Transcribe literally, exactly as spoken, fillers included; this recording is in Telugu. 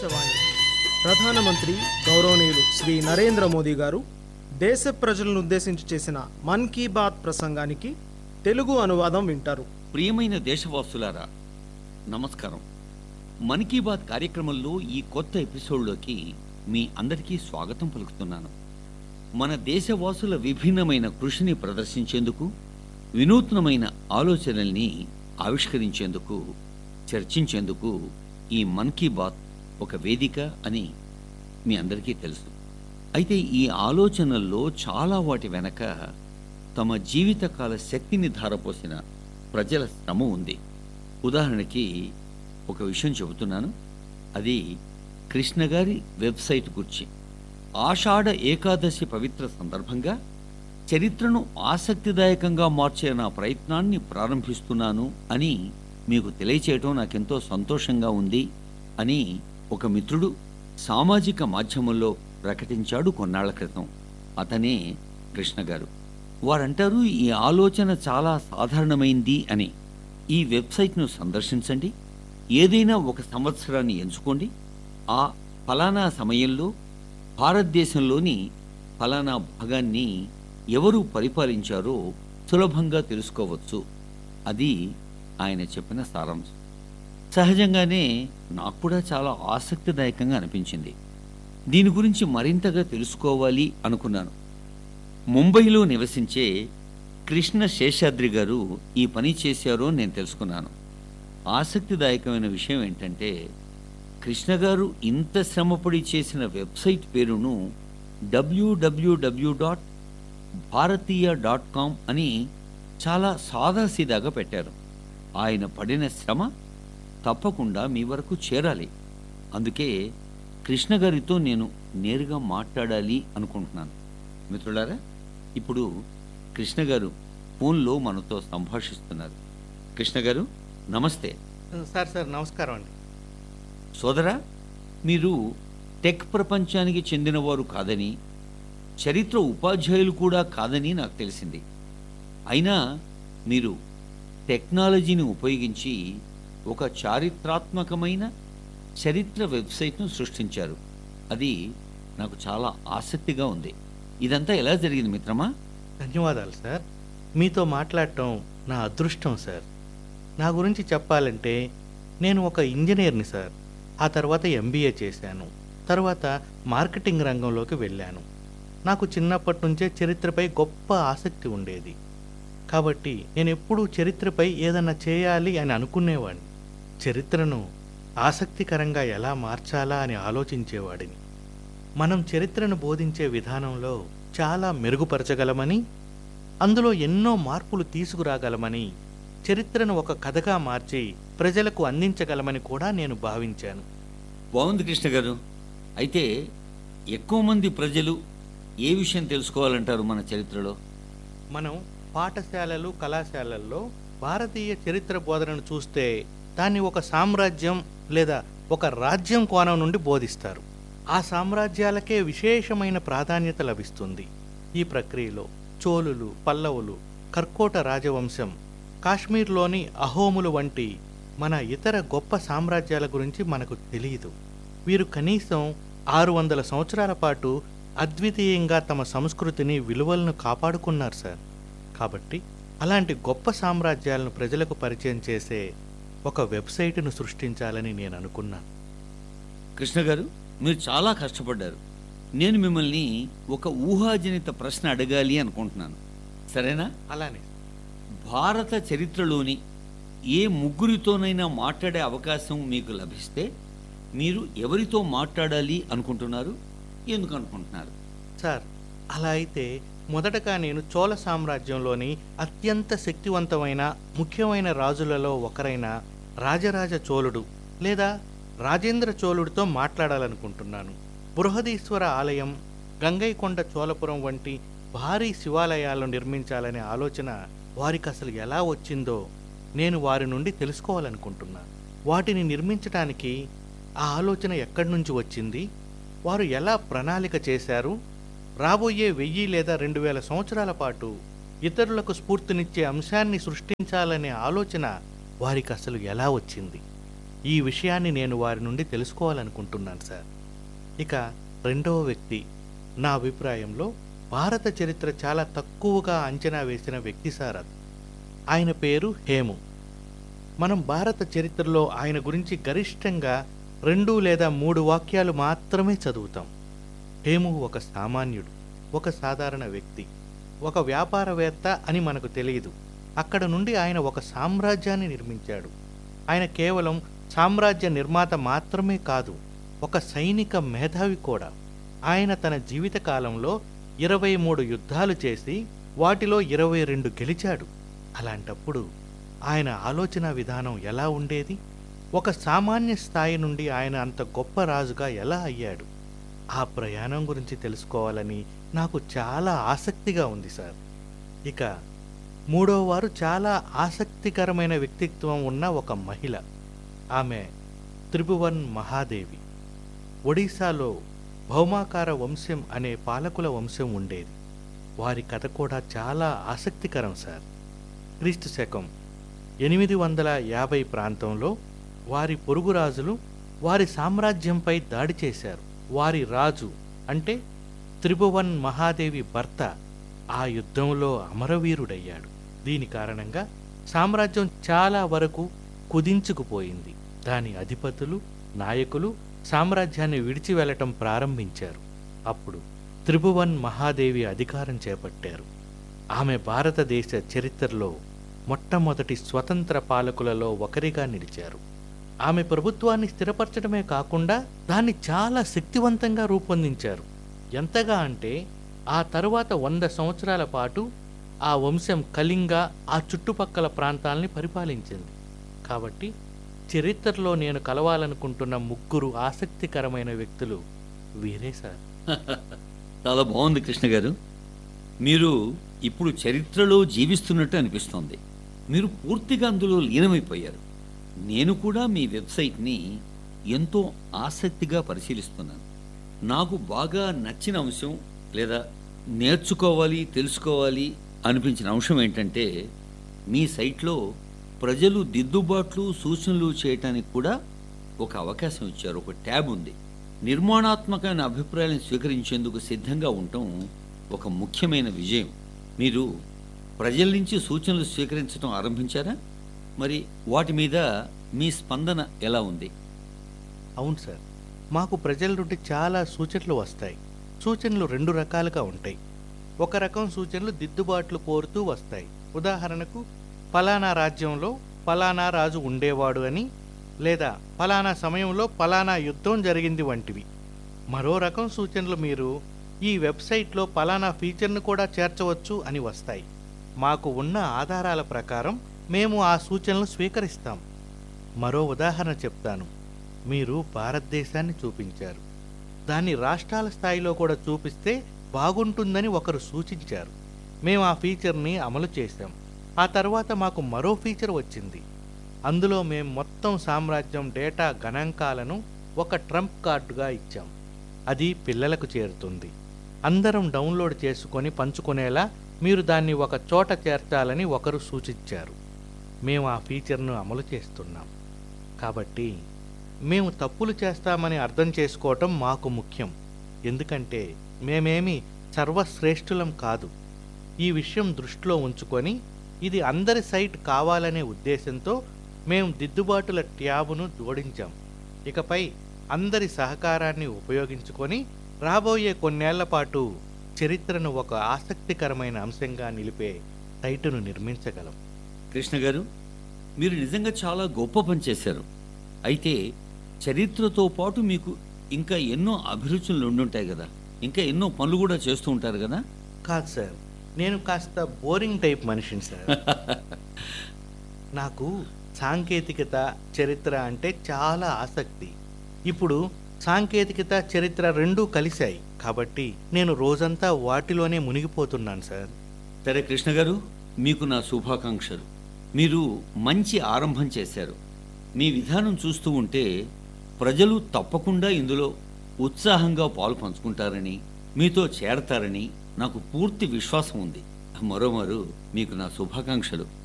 ఆకాశవాణి ప్రధానమంత్రి గౌరవనీయులు శ్రీ నరేంద్ర మోదీ గారు దేశ ప్రజలను ఉద్దేశించి చేసిన మన్ కీ బాత్ ప్రసంగానికి తెలుగు అనువాదం వింటారు. ప్రియమైన దేశవాసులారా, నమస్కారం. మన్ కీ బాత్ కార్యక్రమంలో ఈ కొత్త ఎపిసోడ్లోకి మీ అందరికీ స్వాగతం పలుకుతున్నాను. మన దేశవాసుల విభిన్నమైన కృషిని ప్రదర్శించేందుకు, వినూత్నమైన ఆలోచనల్ని ఆవిష్కరించేందుకు, చర్చించేందుకు ఈ మన్ కీ బాత్ ఒక వేదిక అని మీ అందరికీ తెలుసు. అయితే ఈ ఆలోచనల్లో చాలా వాటి వెనక తమ జీవితకాల శక్తిని ధారపోసిన ప్రజల శ్రమ ఉంది. ఉదాహరణకి ఒక విషయం చెబుతున్నాను. అది కృష్ణ గారి వెబ్సైట్ గురించి. ఆషాఢ ఏకాదశి పవిత్ర సందర్భంగా చరిత్రను ఆసక్తిదాయకంగా మార్చే నా ప్రయత్నాన్ని ప్రారంభిస్తున్నాను అని మీకు తెలియచేయటం నాకెంతో సంతోషంగా ఉంది అని ఒక మిత్రుడు సామాజిక మాధ్యమంలో ప్రకటించాడు కొన్నాళ్ల క్రితం. అతనే కృష్ణ గారు. వారంటారు, ఈ ఆలోచన చాలా సాధారణమైంది అని. ఈ వెబ్సైట్ను సందర్శించండి, ఏదైనా ఒక సంవత్సరాన్ని ఎంచుకోండి, ఆ ఫలానా సమయంలో భారతదేశంలోని ఫలానా భాగాన్ని ఎవరు పరిపాలించారో సులభంగా తెలుసుకోవచ్చు. అది ఆయన చెప్పిన సారాంశం. సహజంగానే నాకు కూడా చాలా ఆసక్తిదాయకంగా అనిపించింది. దీని గురించి మరింతగా తెలుసుకోవాలి అనుకున్నాను. ముంబైలో నివసించే కృష్ణ శేషాద్రి గారు ఈ పని చేశారో నేను తెలుసుకున్నాను. ఆసక్తిదాయకమైన విషయం ఏంటంటే, కృష్ణ గారు ఇంత శ్రమపడి చేసిన వెబ్సైట్ పేరును డబ్ల్యూడబ్ల్యూడబ్ల్యూ డాట్ భారతీయ డాట్ కామ్ అని చాలా సాదాసీదాగా పెట్టారు. ఆయన పడిన శ్రమ తప్పకుండా మీ వరకు చేరాలి. అందుకే కృష్ణ గారితో నేను నేరుగా మాట్లాడాలి అనుకుంటున్నాను. మిత్రులారా, ఇప్పుడు కృష్ణ గారు ఫోన్లో మనతో సంభాషిస్తున్నారు. కృష్ణ గారు, నమస్తే. సార్ సార్ నమస్కారం అండి. సోదరా, మీరు టెక్ ప్రపంచానికి చెందినవారు కాదని, చరిత్ర ఉపాధ్యాయులు కూడా కాదని నాకు తెలిసింది. అయినా మీరు టెక్నాలజీని ఉపయోగించి ఒక చారిత్రాత్మకమైన చరిత్ర వెబ్సైట్ను సృష్టించారు. అది నాకు చాలా ఆసక్తిగా ఉంది. ఇదంతా ఎలా జరిగింది మిత్రమా? ధన్యవాదాలు సార్. మీతో మాట్లాడటం నా అదృష్టం సార్. నా గురించి చెప్పాలంటే, నేను ఒక ఇంజనీర్ని సార్. ఆ తర్వాత ఎంబీఏ చేశాను. తర్వాత మార్కెటింగ్ రంగంలోకి వెళ్ళాను. నాకు చిన్నప్పటి నుంచే చరిత్రపై గొప్ప ఆసక్తి ఉండేది. కాబట్టి నేను ఎప్పుడూ చరిత్రపై ఏదన్నా చేయాలి అని అనుకునేవాడిని. చరిత్రను ఆసక్తికరంగా ఎలా మార్చాలా అని ఆలోచించేవాడిని. మనం చరిత్రను బోధించే విధానంలో చాలా మెరుగుపరచగలమని, అందులో ఎన్నో మార్పులు తీసుకురాగలమని, చరిత్రను ఒక కథగా మార్చి ప్రజలకు అందించగలమని కూడా నేను భావించాను. బాగుంది కృష్ణ గారు. అయితే ఎక్కువ మంది ప్రజలు ఏ విషయం తెలుసుకోవాలంటారు మన చరిత్రలో? మనం పాఠశాలలు, కళాశాలల్లో భారతీయ చరిత్ర బోధనను చూస్తే దాన్ని ఒక సామ్రాజ్యం లేదా ఒక రాజ్యం కోణం నుండి బోధిస్తారు. ఆ సామ్రాజ్యాలకే విశేషమైన ప్రాధాన్యత లభిస్తుంది. ఈ ప్రక్రియలో చోళులు, పల్లవులు, కర్కోట రాజవంశం, కాశ్మీర్లోని అహోములు వంటి మన ఇతర గొప్ప సామ్రాజ్యాల గురించి మనకు తెలియదు. వీరు కనీసం ఆరు వందల సంవత్సరాల పాటు అద్వితీయంగా తమ సంస్కృతిని, విలువలను కాపాడుకున్నారు సార్. కాబట్టి అలాంటి గొప్ప సామ్రాజ్యాలను ప్రజలకు పరిచయం చేసే ఒక వెబ్సైటును సృష్టించాలని నేను అనుకున్నాను. కృష్ణ గారు, మీరు చాలా కష్టపడ్డారు. నేను మిమ్మల్ని ఒక ఊహాజనిత ప్రశ్న అడగాలి అనుకుంటున్నాను. సరేనా? అలానే భారత చరిత్రలోని ఏ ముగ్గురితోనైనా మాట్లాడే అవకాశం మీకు లభిస్తే మీరు ఎవరితో మాట్లాడాలి అనుకుంటున్నారు? ఎందుకు అనుకుంటున్నారు? సార్, అలా అయితే మొదటగా నేను చోళ సామ్రాజ్యంలోని అత్యంత శక్తివంతమైన ముఖ్యమైన రాజులలో ఒకరైన రాజరాజ చోళుడు లేదా రాజేంద్ర చోళుడితో మాట్లాడాలనుకుంటున్నాను. బృహదీశ్వర ఆలయం, గంగైకొండ చోళపురం వంటి భారీ శివాలయాలను నిర్మించాలనే ఆలోచన వారికి అసలు ఎలా వచ్చిందో నేను వారి నుండి తెలుసుకోవాలనుకుంటున్నాను. వాటిని నిర్మించడానికి ఆ ఆలోచన ఎక్కడి నుంచి వచ్చింది, వారు ఎలా ప్రణాళిక చేశారు, రాబోయే వెయ్యి లేదా రెండు వేల సంవత్సరాల పాటు ఇతరులకు స్ఫూర్తినిచ్చే అంశాన్ని సృష్టించాలనే ఆలోచన వారికి అసలు ఎలా వచ్చింది? ఈ విషయాన్ని నేను వారి నుండి తెలుసుకోవాలనుకుంటున్నాను సార్. ఇక రెండవ వ్యక్తి, నా అభిప్రాయంలో భారత చరిత్ర చాలా తక్కువగా అంచనా వేసిన వ్యక్తి సార్ అది. ఆయన పేరు హేము. మనం భారత చరిత్రలో ఆయన గురించి గరిష్టంగా రెండు లేదా మూడు వాక్యాలు మాత్రమే చదువుతాం. హేము ఒక సామాన్యుడు, ఒక సాధారణ వ్యక్తి, ఒక వ్యాపారవేత్త అని మనకు తెలియదు. అక్కడ నుండి ఆయన ఒక సామ్రాజ్యాన్ని నిర్మించాడు. ఆయన కేవలం సామ్రాజ్య నిర్మాత మాత్రమే కాదు, ఒక సైనిక మేధావి కూడా. ఆయన తన జీవితకాలంలో ఇరవై మూడు యుద్ధాలు చేసి వాటిలో ఇరవై రెండు గెలిచాడు. అలాంటప్పుడు ఆయన ఆలోచన విధానం ఎలా ఉండేది? ఒక సామాన్య స్థాయి నుండి ఆయన అంత గొప్ప రాజుగా ఎలా అయ్యాడు? ఆ ప్రయాణం గురించి తెలుసుకోవాలని నాకు చాలా ఆసక్తిగా ఉంది సార్. ఇక మూడో వారు చాలా ఆసక్తికరమైన వ్యక్తిత్వం ఉన్న ఒక మహిళ. ఆమె త్రిభువన్ మహాదేవి. ఒడిశాలో భౌమాకార వంశం అనే పాలకుల వంశం ఉండేది. వారి కథ కూడా చాలా ఆసక్తికరం సార్. క్రీస్తు శకం ఎనిమిది వందల యాభై ప్రాంతంలో వారి పొరుగురాజులు వారి సామ్రాజ్యంపై దాడి చేశారు. వారి రాజు అంటే త్రిభువన్ మహాదేవి భర్త ఆ యుద్ధంలో అమరవీరుడయ్యాడు. దీని కారణంగా సామ్రాజ్యం చాలా వరకు కుదించుకుపోయింది. దాని అధిపతులు, నాయకులు సామ్రాజ్యాన్ని విడిచి వెళ్లటం ప్రారంభించారు. అప్పుడు త్రిభువన్ మహాదేవి అధికారం చేపట్టారు. ఆమె భారతదేశ చరిత్రలో మొట్టమొదటి స్వతంత్ర పాలకులలో ఒకరిగా నిలిచారు. ఆమె ప్రభుత్వాన్ని స్థిరపరచడమే కాకుండా దాన్ని చాలా శక్తివంతంగా రూపొందించారు. ఎంతగా అంటే ఆ తరువాత వంద సంవత్సరాల పాటు ఆ వంశం కళింగ, ఆ చుట్టుపక్కల ప్రాంతాల్ని పరిపాలించింది. కాబట్టి చరిత్రలో నేను కలవాలనుకుంటున్న ముగ్గురు ఆసక్తికరమైన వ్యక్తులు వీరే సార్. చాలా బాగుంది కృష్ణ గారు. మీరు ఇప్పుడు చరిత్రలో జీవిస్తున్నట్టు అనిపిస్తోంది. మీరు పూర్తిగా అందులో లీనమైపోయారు. నేను కూడా మీ వెబ్సైట్ని ఎంతో ఆసక్తిగా పరిశీలిస్తున్నాను. నాకు బాగా నచ్చిన అంశం లేదా నేర్చుకోవాలి, తెలుసుకోవాలి అనిపించిన అంశం ఏంటంటే, మీ సైట్లో ప్రజలు దిద్దుబాట్లు, సూచనలు చేయటానికి కూడా ఒక అవకాశం ఇచ్చారు. ఒక ట్యాబ్ ఉంది. నిర్మాణాత్మకమైన అభిప్రాయాలను స్వీకరించేందుకు సిద్ధంగా ఉండటం ఒక ముఖ్యమైన విజయం. మీరు ప్రజల నుంచి సూచనలు స్వీకరించడం ఆరంభించారా? మరి వాటి మీద మీ స్పందన ఎలా ఉంది? అవును సార్, మాకు ప్రజల నుండి చాలా సూచనలు వస్తాయి. సూచనలు రెండు రకాలుగా ఉంటాయి. ఒక రకం సూచనలు దిద్దుబాట్లు కోరుతూ వస్తాయి. ఉదాహరణకు, పలానా రాజ్యంలో పలానా రాజు ఉండేవాడు అని, లేదా పలానా సమయంలో పలానా యుద్ధం జరిగింది వంటివి. మరో రకం సూచనలు మీరు ఈ వెబ్సైట్లో పలానా ఫీచర్ను కూడా చేర్చవచ్చు అని వస్తాయి. మాకు ఉన్న ఆధారాల ప్రకారం మేము ఆ సూచనలు స్వీకరిస్తాం. మరో ఉదాహరణ చెప్తాను. మీరు భారతదేశాన్ని చూపించారు. దాన్ని రాష్ట్రాల స్థాయిలో కూడా చూపిస్తే బాగుంటుందని ఒకరు సూచించారు. మేము ఆ ఫీచర్ని అమలు చేశాం. ఆ తర్వాత మాకు మరో ఫీచర్ వచ్చింది. అందులో మేము మొత్తం సామ్రాజ్యం డేటా గణాంకాలను ఒక ట్రంప్ కార్డుగా ఇచ్చాం. అది పిల్లలకు చేరుతుంది. అందరం డౌన్లోడ్ చేసుకొని పంచుకునేలా మీరు దాన్ని ఒక చోట చేర్చాలని ఒకరు సూచించారు. మేము ఆ ఫీచర్ను అమలు చేస్తున్నాం. కాబట్టి మేము తప్పులు చేస్తామని అర్థం చేసుకోవటం మాకు ముఖ్యం. ఎందుకంటే మేమేమి సర్వశ్రేష్ఠులం కాదు. ఈ విషయం దృష్టిలో ఉంచుకొని ఇది అందరి సైట్ కావాలనే ఉద్దేశంతో మేము దిద్దుబాటుల ట్యాబును జోడించాం. ఇకపై అందరి సహకారాన్ని ఉపయోగించుకొని రాబోయే కొన్నేళ్ల పాటు చరిత్రను ఒక ఆసక్తికరమైన అంశంగా నిలిపే సైటును నిర్మించగలం. కృష్ణ గారు, మీరు నిజంగా చాలా గొప్ప పని చేశారు. అయితే చరిత్రతో పాటు మీకు ఇంకా ఎన్నో అభిరుచులు ఉండుంటాయి కదా, ఇంకా ఎన్నో పనులు కూడా చేస్తూ ఉంటారు కదా? కాదు సార్, నేను కాస్త బోరింగ్ టైప్ మనిషిని సార్. నాకు సాంకేతికత, చరిత్ర అంటే చాలా ఆసక్తి. ఇప్పుడు సాంకేతికత, చరిత్ర రెండూ కలిశాయి. కాబట్టి నేను రోజంతా వాటిలోనే మునిగిపోతున్నాను సార్. సరే కృష్ణ గారు, మీకు నా శుభాకాంక్షలు. మీరు మంచి ఆరంభం చేశారు. మీ విధానం చూస్తూ ఉంటే ప్రజలు తప్పకుండా ఇందులో ఉత్సాహంగా పాలు పంచుకుంటారని, మీతో చేరతారని నాకు పూర్తి విశ్వాసం ఉంది. మరోమారు మీకు నా శుభాకాంక్షలు.